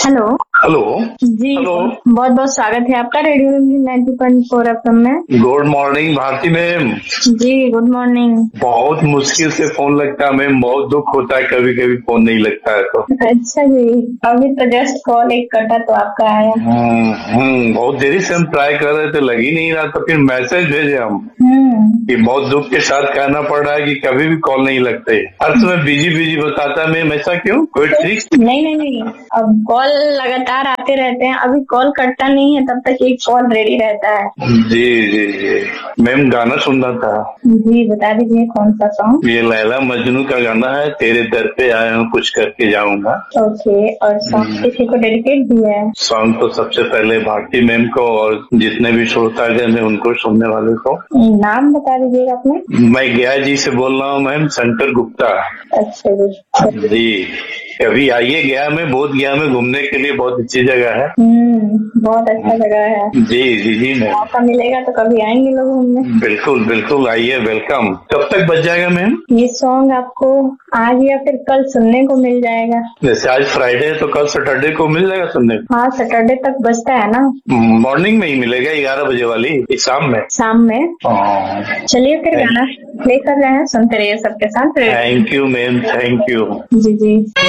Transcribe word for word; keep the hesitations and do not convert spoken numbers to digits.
Hello. Hello जी hello. बहुत बहुत स्वागत है आपका radio ninety point four FM में। Good morning Bharti ma'am. जी गुड मॉर्निंग। बहुत मुश्किल से फोन लगता है मैम, बहुत दुख होता है कभी कभी फोन नहीं लगता है तो। अच्छा जी, अभी तो जस्ट कॉल एक कटा तो आपका आया। हम्म हम्म, बहुत देरी से हम ट्राई कर रहे थे, लग ही नहीं रहा, तो फिर मैसेज भेजे हम हम्म कि बहुत दुख के साथ कहना पड़ रहा है कि कभी भी कॉल नहीं लगते, हर समय बिजी बिजी बताता है मैम। ऐसा क्यों, कोई ट्रिक? नहीं नहीं नहीं, अब कॉल लगातार आते रहते हैं, अभी कॉल कटता नहीं है तब तक एक कॉल रेडी रहता है। जी जी जी मैम, गाना सुनना था। जी बता दीजिए कौन सा सॉन्ग। ये लैला मजनू का गाना है, तेरे दर पे आया हूँ कुछ करके जाऊंगा। ओके, और सॉन्ग किसी को डेडिकेट भी है? सॉन्ग तो सबसे पहले भारती मैम को और जितने भी श्रोतागण हैं उनको, सुनने वाले को। नाम बता दीजिएगा अपने। मैं गया जी से बोल रहा हूँ मैम, शंकर गुप्ता। अच्छा जी जी, कभी आइए गया में, बोध गया में घूमने के लिए बहुत अच्छी जगह है। हम्म बहुत अच्छा जगह है। जी जी जी मैम, मौका मिलेगा तो कभी आएंगे लोग घूमने। बिल्कुल बिल्कुल, आइए, वेलकम। कब तक बच जाएगा मैम? ये सॉन्ग आपको आज या फिर कल सुनने को मिल जाएगा। जैसे आज फ्राइडे है तो कल सैटरडे को मिल जाएगा सुनने को। हाँ सैटरडे तक बजता है ना। मॉर्निंग में ही मिलेगा, ग्यारह बजे वाली, शाम में? शाम में। चलिए फिर गाना प्ले कर रहे हैं, सुनते रहिए सबके साथ। Thank you ma'am, thank you. Ji ji.